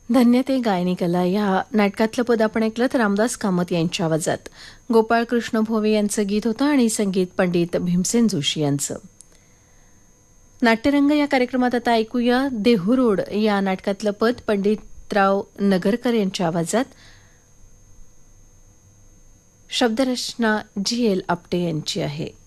धन्य ते गायनी कला या नाटकातलं पद आपण ऐकलं तर रामदास कामत यांच्या आवाजात. गोपाळ कृष्ण भोवे यांचं गीत होतं आणि संगीत पंडित भीमसेन जोशी यांचं. नाट्यरंग या कार्यक्रमात आता ऐकूया देहुरोड या नाटकातलं पद पंडितराव नगरकर यांच्या आवाजात. शब्दरचना GL आपटे यांची आहे.